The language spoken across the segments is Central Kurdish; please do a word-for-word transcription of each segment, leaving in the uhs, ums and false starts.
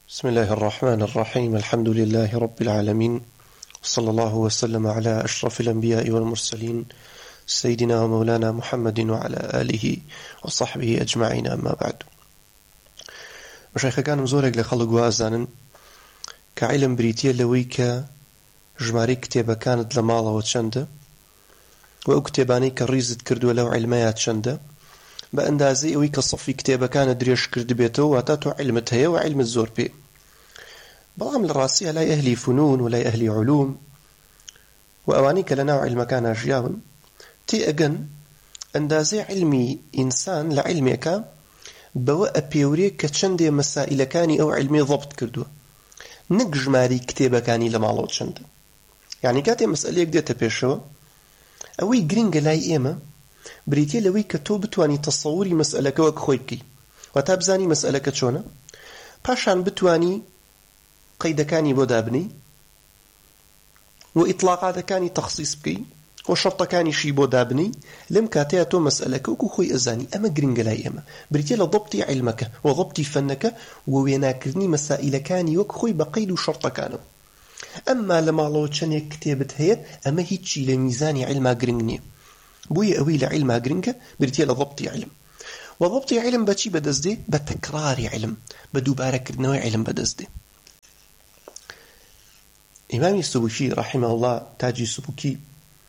بسم الله الرحمن الرحيم الحمد لله رب العالمين صلى الله وسلم على أشرف الأنبياء والمرسلين سيدنا ومولانا محمد وعلى آله وصحبه أجمعين أما بعد مشايخ كانم زورك لخلق وازانا كعلم بريتيا لويك جماري كتابة كانت لمالا وتشنده وأو كتاباني كريزت كردو لو علميات شنده بأندازي أوي كصفي كتابة كانت دريش كرد بيته واتاتو علمتها وعلم الزور بي بلعم الراسية لا أهلي فنون ولا أهلي علوم وأوانيك لنا علم كان أجياون تي أجن أندازي علمي إنسان لعلمك بوأ بيوريك كتشندي مسائل كاني أو علمي ضبط كردو نقج ماري كتابة كاني لمعلوت شند يعني كاتي مسألة يقدر تبيشو أوي جرينج لاي إيما بريتي لوي كتو بتواني تصوري مسألة كوك خويبكي وتابزاني مسألة كتشونا باشان بتواني قيد كاني بودابني وإطلاقات كاني تخصيص بكي وشرط كاني شي بودابني لم كاتياتو مسألة كوك خوي أزاني أما جرينجلاي أما بريتي لضبطي علمك وضبطي فنك وويناكرني مسائل كاني وك خوي بقيد وشرط كانوا أما لما لو تشاني كتابت هي أما هيتشي لميزاني علم جرينجني بوي أوي لعلم جرينجا بريتي لضبطي علم وضبطي علم بتشي بدزدي بتكرار علم بدوبارة كردنوي علم بدزدي إمام السبكي رحمه الله تاجي السبكي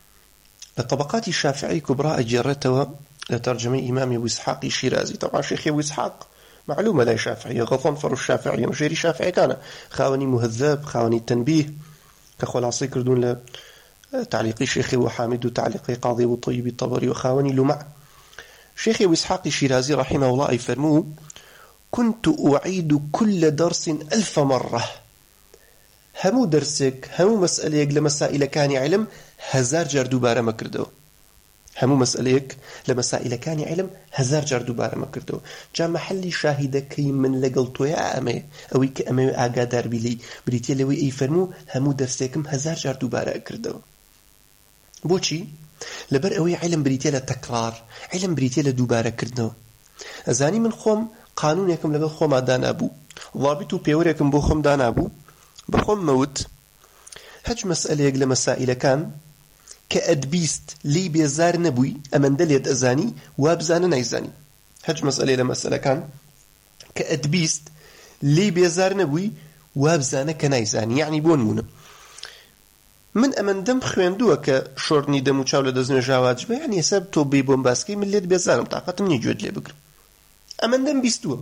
لطبقات الشافعي كبراء جرته لترجمة إمام أبو إسحاق الشيرازي طبعا شيخ أبو إسحاق معلومة لا شافعي غضنفر الشافعي مشيري شافعي كان خاوني مهذب خاوني التنبيه كخلاصي كردون تعليقي شيخي وحامد وتعليقي قاضي وطيب الطبري وخاوني لمع شيخي أبو إسحاق الشيرازي رحمه الله يفرموه كنت أعيد كل درس ألف مرة همو درسك همو مسأليك لمسائل كان علم هزار جار دوباره مكردو همو مسأليك لمسائل كان علم هزار جار دوباره مكردو جا محلي شاهدك من لقلتو يا أمي أويك أمي آقادار بلي بريتي لوي أي فرمو همو درسكم هزار جار دوباره أكردو بوچی لبر ئەوەی علم بریتێ لە تەکرار علم بریتێ لە دووبارە کردنەوە ئەزانی من خۆم قانونێکم لەگەڵ خۆما دانابوو ضابط و پێوەرێکم بۆ خۆم دانابوو بە خۆم مەوت هەج مەسئلەیەک لە مەسائلەکان کە ئەدبیست لی بێزار نەبووی ئەمەندە لێت ئەزانی وا بزانە نایزانی هەج مەسئلەیە لە مەسئلەکان کە ئەدبیست لی بێزار نەبووی وا بزانە کە نایزانی یعنی بۆ نمونە من ئەمەندەم خوێندووە کە شۆرنی دەم و چاو لە دەستنوێ ژاواج بە یعنی ێستا تۆ بێ بۆمباسکەی من لێت بێزارم تاقەتم نییە گوێت لێ بگرم ئەمەندەم بیستووە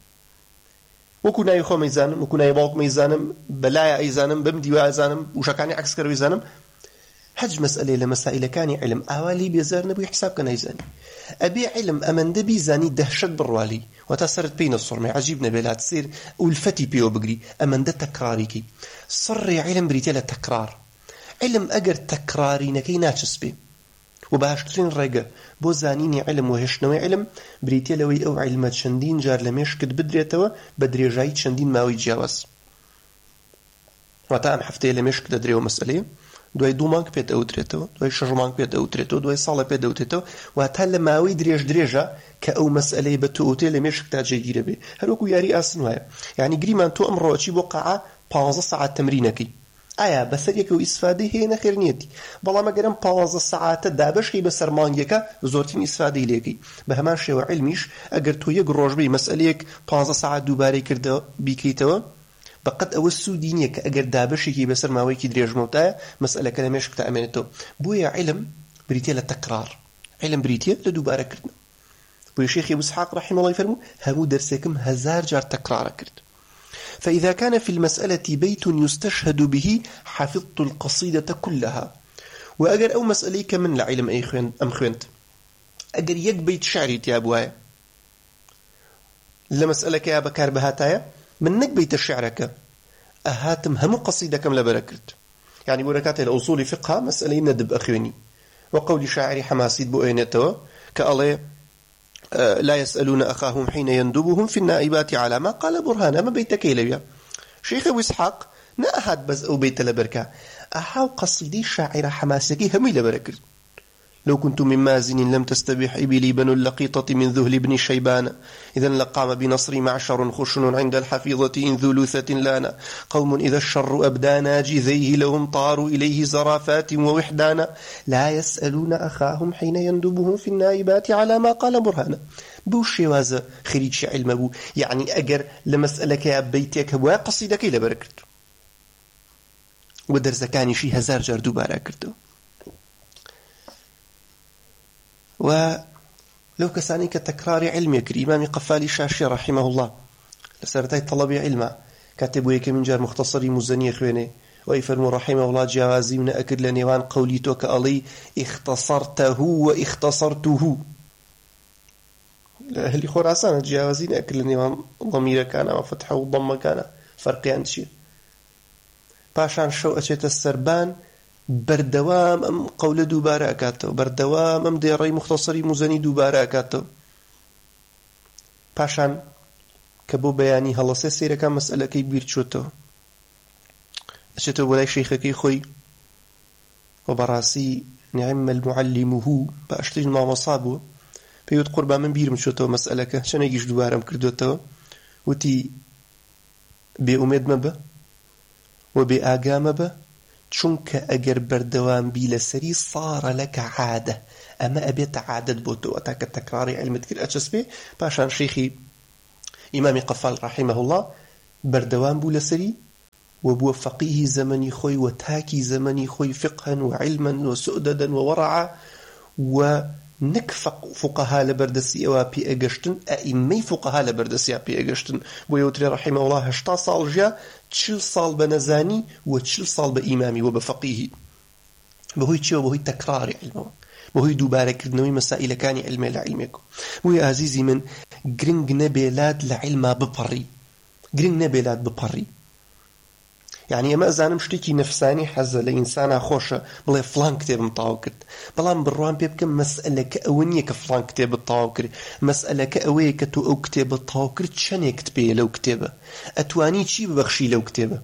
وەکو ناوی خۆم ئەیزانم وەکو ناوی باوکم ئەیزانم بەلایە ئەیزانم بەم دیوە ئەیزانم وشەکانی عەکسکەرەوە ئەیزانم هەج مەسئلەیە لە مەسائلەکانی علم ئاوا لی بێزار نەبووی حساب کە نایزانی ئەبێ علم ئەمەندە بیزانی دەهشەت بڕوالی وەتا سەرت پێی نەسوڕمێ عەجیب نەبێلات سێر ئولفەتی پێوە بگری ئەمەندە تەکراریکی سڕی علم بریتێ لە تەکرار علم ئەگەر تەکرارینەکەی ناچسبێ و باشترین ڕێگە بۆ زانینی علم و هێشتنەوەی علم بریتێ لەوەی ئەو علمە چەندین جار لە مێشکت بدرێتەوە بە درێژایی چەندین ماوەی جیاواز واتە ئەم هەفتەیە لە مێشک دەدرێەوە مەسئلەیە دوای دوو مانگ پێت ئەوترێتەوە دوای شەش مانگ پێت ئەوترێتەوە دوای ساڵە پێت ئەوترێتەوە واتە لە ماوەی درێژ درێژە کە ئەو مەسئلەی بە تۆ ئەوتێ لە مێشک تا جێگیرە بێ هەروەکو یاری ئاسن وایە یعنی گریمان تۆ ئەمڕۆ بۆ قاعە پانزە سەعات تەمرینەکەی ئایا بەسەر یەکە و ئیسفادەی هەیە نەخێر نیەتی بەڵام ئەگەرم پانزە سەعاتە دابەشی بەسەر مانگێکە زۆرترین ئیسفادەی لێکەی بە هەمان شێوە علمیش ئەگەر تۆ یەک ڕۆژبەی مەسئلەیەک پانزە سەعات دووبارەی کردەوە بیکەیتەوە بەقەت ئەوە سوودی نییە کە ئەگەر دابەشێکی بەسەر ماوەیەکی درێژمەوتایە مەسئلەکە لە مێشکتە ئەمێنێتەوە بۆیە علم بریتێ لە تەکرار علم بریتێ لە دووبارەکردنەوە بۆیە شێخی ئەبو ئیسحاق رحمه الله فەرموو هەموو دەرسێکم هەزار جار تەکرارە کرد فإذا كان في المسألة بيت يستشهد به حفظت القصيدة كلها وأجر أو مسألة كمن لعلم أي خوين أم خوينت أجر يك بيت شعري تيابوايا لمسألة يا بكار بهاتايا منك بيت الشعرك أهاتم هم قصيدة كم لبركت يعني بركات الأصول فقه مسألة ندب أخويني وقول شاعري حماسيد بؤينته كالله لا يسألون أخاهم حين يندبهم في النائبات على ما قال برهان أما بيتك إليا شيخ أبو إسحاق نأهد بز أو بيت لبركة أحاو قصيدي شاعر حماسكي همي لبركت لو كنت من مازن لم تستبح إبلي بنو اللقيطة من ذهل بن شيبان إذا لقام بنصري معشر خشن عند الحفيظة إن ذو لوثة لانا قوم إذا الشر أبدانا جذيه لهم طاروا إليه زرافات ووحدانا لا يسألون أخاهم حين يندبهم في النائبات على ما قال برهانا بوش شوازة خريج علم بو يعني أجر لمسألك يا بيتك هو قصيدك إلى بركت ودرزكاني شي هزار جار دوبارا كردو ولو كساني كتكرار علم يكري إمام قفالي شاشي رحمه الله لسرتي طلبي علما كاتب ويك من جار مختصري مزني خويني ويفرم رحمه الله جوازي من أكد لنيوان قولي توك ألي اختصرته واختصرته لأهل خراسان جوازي أكد لنيوان ضمير كان وفتحه وضم كان فرقيان شيء باشان شو أشيت السربان بردوام أم قول دوباره أكاتو بردوام أم ديري مختصري مزني دوباره أكاتو باشان كبو بياني هلا سيسير كان مسألة كي بيرتشوتو أشتو ولا شيخ كي خوي وبراسي نعم المعلمه بأشتري ما مصابه بيوت قربا من بير مشوتو مسألة كشان يجيش دوباره مكردوتو وتي بأميد مبا وبآقام مبا چونك اگر بردوام بي لسري صار لك عادة اما ابيت عادة بوتو اتاك التكراري علم تكير اتشسبي باشان شيخي امامي قفال رحمه الله بردوام بو لسري وبو فقيه زمني خوي وتاكي زمني خوي فقها وعلما وسؤددا وورعا ونكفق فقهاء لبردسي وابي اقشتن ائمي فقهاء لبردسي وابي اقشتن ويوتري رحمه الله هشتا صال جا چل صال بنزاني وچل صال بإمامي وبفقيه بهوي چه وبهوي تكرار علمه بهوي دوباره كردنوي مسائل كاني علمي لعلمك بهوي عزيزي من گرنگ نبيلاد لعلمه ببري گرنگ نبيلاد ببري يعني اما ازانم شتيكي نفساني حز لإنسانا خوشة بلا فلان كتاب مطاو كرد بلان بروان بيبكم مسألة كأونية كفلان كتاب الطاو كرد مسألة كأوية كتو او كتاب الطاو كرد شان يكتبه لو كتابه أتواني چي ببخشي لو كتابه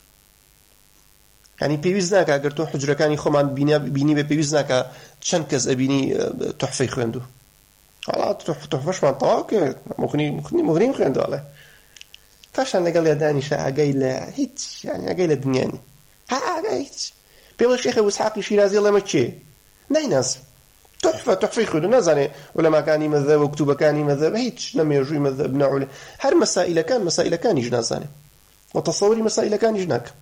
يعني بيوزناك اگر تو حجرة كاني خومان بيني, بيني بيوزناك چند كز أبيني تحفي خوندو على تحفش من طاو كرد مغني مغني مخوندو عليه فاشان لقال يا داني شاء قايل هيت يعني قايل الدنياني ها قايل بيقول الشيخ أبو إسحاق الشيرازي الله متشي نايناس تحفة تحفة يخذ نازني ولا ما كان مذهب وكتب كان مذهب هيت لم يجوي مذهب نعول هر مسائل كان مسائل كان يجنازاني وتصوري مسائل كان يجناك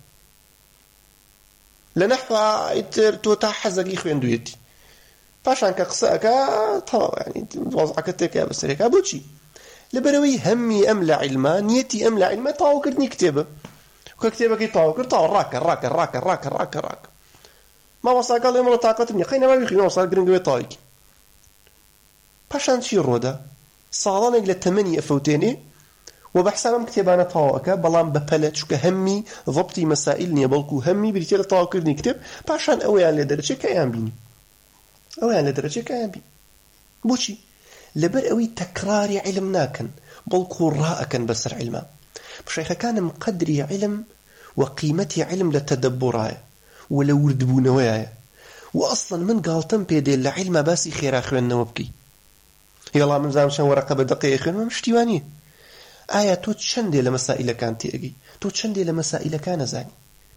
لنحو توتحز لي خوين دويتي فاشان كقصاك طبعا يعني وضعك تك بس هيك ابوتشي لبروي همي أملا علما نيتي أملا علما طاو كردني كتابة وكتابة كي طاو كرد طاو راك راك راك راك راك راك ما وصل قال لي مرة طاقت مني خينا ما بيخي ما وصل قرنقوي طايك باشان شي رودا صالان إلى ثمانية فوتيني وبحسام كتابانا طاو أكا بلان ببلت شو كهمي ضبطي مسائلني بلكو همي بريتيل طاو كردني كتاب باشان أوي على درجة كأيام بيني أوي على درجة كأيام بيني بوشي لبر أوي تكرار علم ناكن بلكو راءكن بسر علما بشيخ كان مقدري علم وقيمتي علم لتدبراي ولا وردبو نوايا وأصلا من قالتم بيدي لعلم باسي خير أخوان نوبكي يلا من زامشان ورقة بدقية أخوان ما مشتواني آية تو تشندي لمسائل كان تيجي تو تشندي لمسائل كان زاني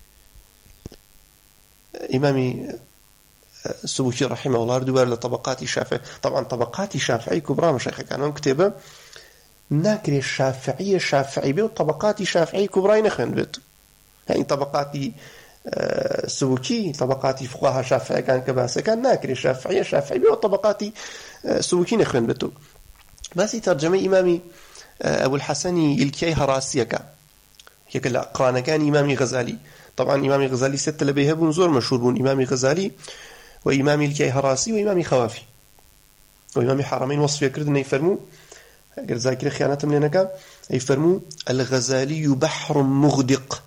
إمامي السبوكي رحمه الله دوار لطبقات الشافعي طبعا طبقات الشافعي كبرى مشايخ كانوا كتابه ناكري الشافعية الشافعي بي وطبقات الشافعي كبرى نخن بيت يعني طبقات السبوكي طبقات فقهاء الشافعي كان كباسة كان ناكري الشافعية الشافعي بي وطبقات السبوكي نخن بيتو بس ترجمة إمامي أبو الحسني الكي هراسية كان يقول قرانا كان إمامي غزالي طبعا إمامي غزالي ستة لبيهبون زور مشهورون إمامي غزالي وإمامي الكي هراسي وإمامي خوافي وإمامي حرمين وصفية كردنا يفرموا أقل ذاكرة خيانتهم لنكا يفرموا الغزالي بحر مغدق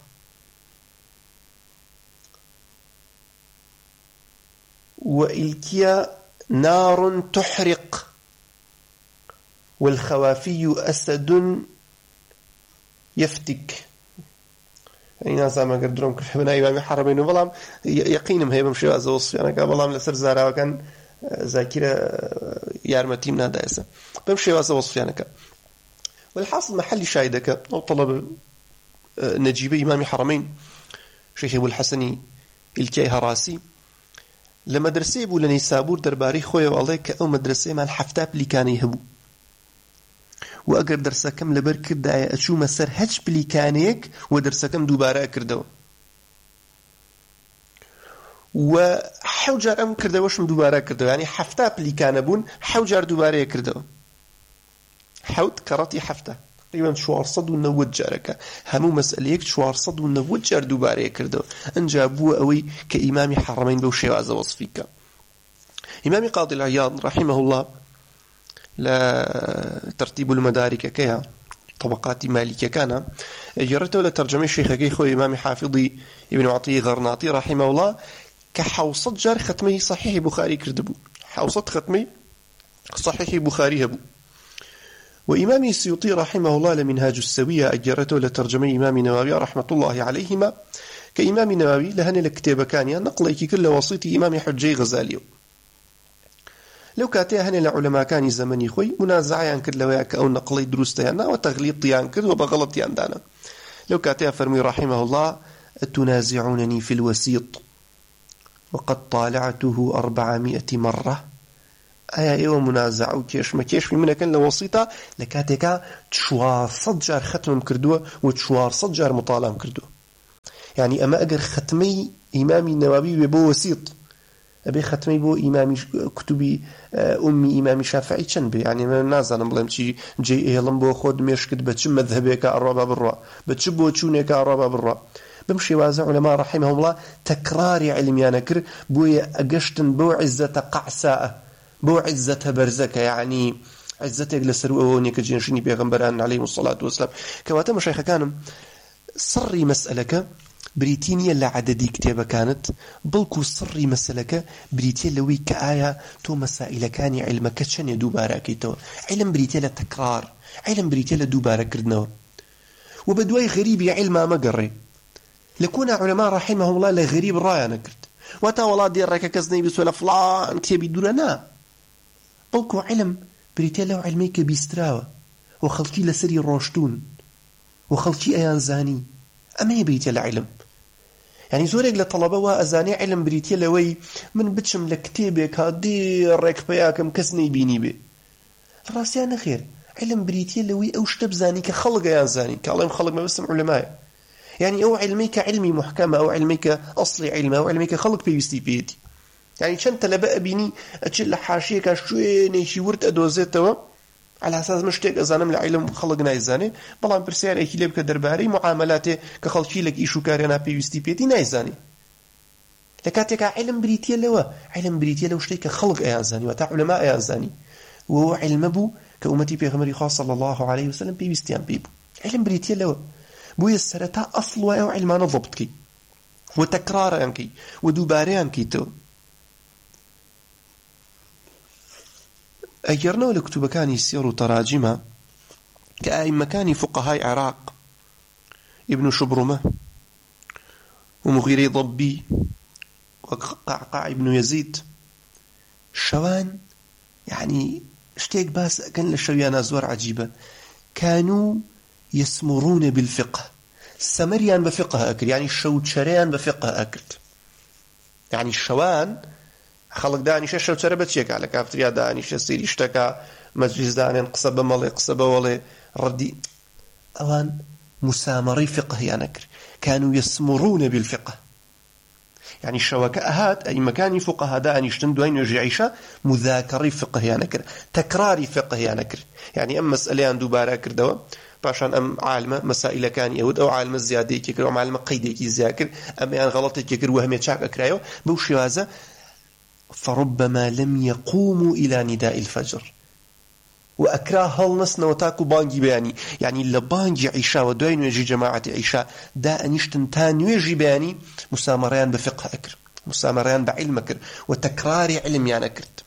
وإلكيا نار تحرق والخوافي أسد يفتك يعني ناس ما قدرهم كل حبنا إمام حرمين وبلام يقينهم هي بمشي وأز وصف أنا قال بلام لسر زارا وكان ذاكرة يارمتي من هذا اسم بمشي واسا وصفيانك. والحاصل محل شاهدك أو طلب نجيب إمام حرمين شيخ أبو الحسن الكيهراسي لما درسي بو لنيسابور درباري خويا والله كأو مدرسة مع الحفتاب اللي كان يهبو وأقر درسا كم لبرك دايا أشو مسر هج بلي كانيك ودرسا كم دوبارة أكردو وحوجار أم كردوشم دوبارة أكردو يعني حفتاب اللي كان بون حوجار دوبارة أكردو حوت كراتي حفته تقريبا شوار صد ونود جارك همو مسأليك شوار صد ونود جار دوباره كردو انجابوه اوي كإمام حرمين بو شواز وصفيك. إمام قاضي العياض رحمه الله لا ترتيب المدارك كيها طبقات مالكة كان جرته لترجمة الشيخ كيخو إمام حافظي ابن عطية غرناطي رحمه الله كحوصت جار ختمي صحيح بخاري كردبو حوصت ختمي صحيح بخاري هبو. وإمام السيوطي رحمه الله لمنهاج السوية أجرته لترجمة إمام نووي رحمة الله عليهما كإمام نووي لهن الكتاب كان نقل كل وسيط إمام حجي غزالي لو كاتيا هن العلماء كان زمني خوي منازعة ينكر لو ياك أو نقلي دروستيانا وتغليط ينكر وبغلط يندانا لو كاتيا فرمي رحمه الله تنازعنني في الوسيط وقد طالعته أربعمائة مرة أيا إيوه منازع وكيش ما كيش في منك إلا وسيطة لكاتيكا تشوار صدجار ختم كردوه وتشوار صدجار مطالعة كردوه يعني أما أجر ختمي إمامي النووي بو وسيط أبي ختمي بو إمامي كتبي أمي إمامي شافعي تشنبي يعني ما نازع نملم شي جي إيلم بو خود ميشكت بتشم مذهبك الرابع بالرا بتشبو تشونيك الرابع بالرا بمشي وازع علماء رحمهم الله تكرار علمي نكر بو أجشتن بو عزة قعساء بو عزة برزك يعني عزتك لسروه كجنشني بيغمبران عليه الصلاة والسلام كواتا مشايخ كان صري مسألك بريتينيا لعددي كتابة كانت بلكو صري مسألك بريتيا لوي كآية تو مسائل كان علمك شن يدوبارا كيتو علم بريتيا لتكرار علم بريتيا لدوبارا كردنو وبدواي غريب علم ما قري لكون علماء رحمهم الله لغريب رايا نكرت واتا والله دير راكا كزني بسولا فلان كتابي دورانا بلكو علم بريتيا لو علميك بيستراوة وخلقي لسري روشتون وخلقي ايان زاني اما يبريتيا لعلم يعني زورك لطلبة وازاني علم بريتيا لوي من بتشم لكتابك دير راك بياكم كزني بيني بي راسيانا خير علم بريتيا لوي اوش تبزاني كخلق ايان زاني كالله خلق ما بسم علماء يعني او علميك علمي محكمة او علميك اصلي علمي او علميك خلق بيوستي بيدي يعني شنت لبقى بيني أتشل حاشيك شويني شي ورد أدوزيتوا على أساس مشتاق أزانم لعلم خلقنا إزاني بلان برسيان أيكي لبك درباري معاملاته كخلقي لك إيشو كارينا بيوستي بيتي نايزاني لكاتك علم بريتيا لوا علم بريتيا لو شتيك خلق أيانزاني وتا علماء أيانزاني وهو علم بو كأمتي بيغمري خاص صلى الله عليه وسلم بيوستيان بيبو علم بريتيا لوا بو يسرتا أصل وأو علمان ضبطكي وتكرارانكي ودوباريانكي تو أجرنا لكتب كان يسير تراجمة كأئمة كان فقهاء عراق ابن شبرمة ومغيري ضبي وقعقاع ابن يزيد شوان يعني اشتيك باس كان للشويان أزوار عجيبة كانوا يسمرون بالفقه السمريان بفقه أكل يعني الشوتشريان بفقه أكل يعني الشوان خلق داني شش شو ترى بتشيك على كافتريا داني شسير اشتكى مجلس داني قصبة مالي قصبة ولا ردي أوان مسامري فقه ينكر كانوا يسمرون بالفقه يعني الشوكاء هات أي مكان فقه داني اشتندوين يجي عيشة مذاكري فقه ينكر تكراري فقه ينكر يعني أم مسألة عن دوبارة كردوا باشان أم عالمة مسائل كان يهود أو عالمة زيادة كيكر أو عالمة قيدة كي زياكر أم يعني غلطة كيكر وهمية شاك أكرايو بوشي هذا فربما لم يقوموا إلى نداء الفجر وأكراه هل نسنا وتاكو بانجي بياني يعني اللي بانجي عشاء ودوين يجي جماعة عشاء دا أنيشتنتان يجي بياني مسامرين بفقه أكر مسامرين بعلم أكر وتكرار علم يعني أكرت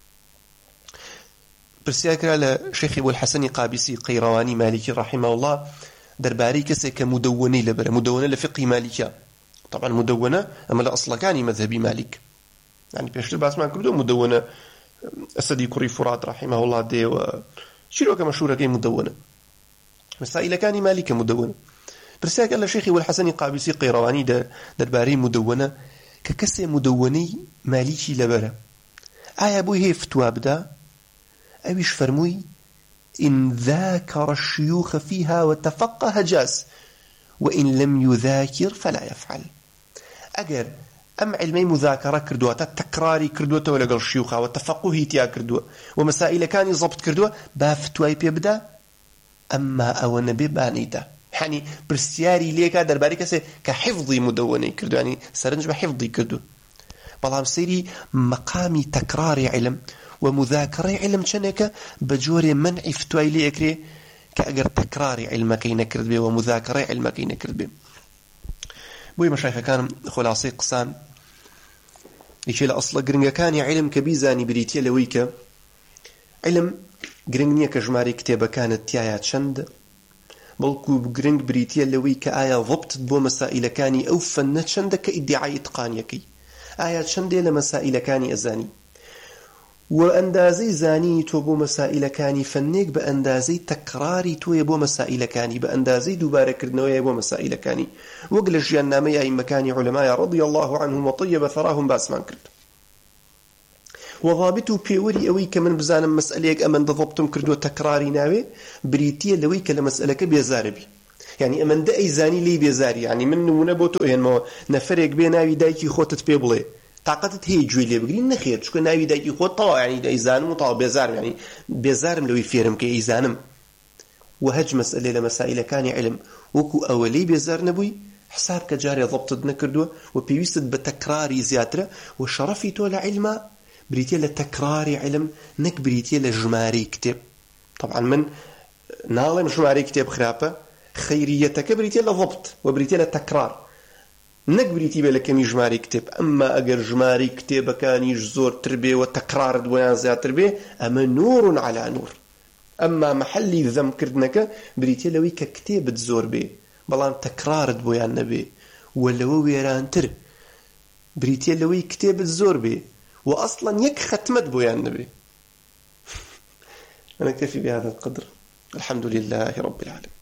برسياك على شيخ أبو الحسن قابسي قيرواني مالكي رحمه الله درباري كسي كمدوني لبرا مدونة لفقه مالكي طبعا مدونة أما لأصلا كان مذهبي مالك يعني بيشتر باسمان كردو مدونة أسدي كوري فرات رحمه الله دي وشيروك مشهورة كي مدونة مسائل كان مالك مدونة برساك الله شيخي والحسن قابسي قيرواني دا درباري مدونة ككسي مدوني ماليكي لبرا آية بوي هي فتوى بدا أويش فرموي إن ذاكر الشيوخ فيها وتفقه جاز وإن لم يذاكر فلا يفعل أجر أم علمي مذاكرة كردوة تكراري كردوة ولا قل الشيوخة والتفقه تيا كردوة ومسائل كان يضبط كردوة بافتوى بيبدا أما أو النبي بانيدا يعني برسياري ليك هذا الباري كسي كحفظي مدوني كردو يعني سرنج بحفظي كردو بلام سيري مقامي تكرار علم ومذاكرة علم شنك بجوري منع فتوى ليك كأجر تكرار علمك ينكرد به ومذاكرة علمك ينكرد به بوي مشايخ كان خلاصي قسان يشيل أصلا قرنجا كان علم كبيزاني بريتيا لويك علم قرنجنيا كجماري كتابة كانت تيايات شند بلكو بقرنج بريتيا لويك آية ضبط بو مسائل كاني أو فنت شند كإدعاء إتقانيكي آيات شند لمسائل كاني أزاني وأندازي زاني تو بو مسائل كاني فنيك بأندازي تكراري تو يبو مسائل كاني بأندازي دوباره كردنو يبو مسائل كاني وقلش جنامي أي مكاني علماء رضي الله عنهم وطيب ثراهم باسمان كرد وضابطو بيوري أويك من بزانا مسأليك أمن ضبطم كردو تكراري ناوي بريتيا لويك لمسألك بيزاربي يعني أمن دا أي زاني لي بيزاري يعني من منبوتو يعني نفرق بيناوي دايكي خوتت بيبلي طاقتت هي جويلي بقولين نخير شكون ناوي دايكي خود طلع يعني دا إيزانم وطلع بيزارم يعني بيزارم لو يفيرم كي إيزانم وهج مسألة لمسائل كان علم وكو أولي بيزار نبوي حساب كجاري ضبطت نكردو وبيويست بتكراري زيادرة وشرفي تولى علم بريتيا لتكراري علم نك بريتيا لجماري كتاب طبعا من نالم جماري كتاب خرافة خيريتك بريتيا لضبط وبريتيا لتكرار نك بريتي بلكم يجماري كتاب أما أجر جماري كتاب كان يجزور تربية وتكرار دويان زياد تربية أما نور على نور أما محلي ذم كردنك بريتي لوي ككتاب تزور بيه بلان تكرار دويان نبي ولا ويران تر بريتي لوي كتاب تزور بيه وأصلا يك ختمت بويان نبي أنا كفي بهذا القدر الحمد لله رب العالمين.